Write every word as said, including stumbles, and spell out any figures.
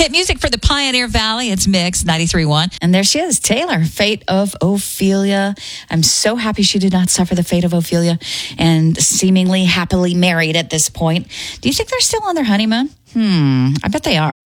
Hit music for the Pioneer Valley. It's Mix ninety-three point one. And there she is, Taylor, Fate of Ophelia. I'm so happy she did not suffer the fate of Ophelia and seemingly happily married at this point. Do you think they're still on their honeymoon? Hmm, I bet they are.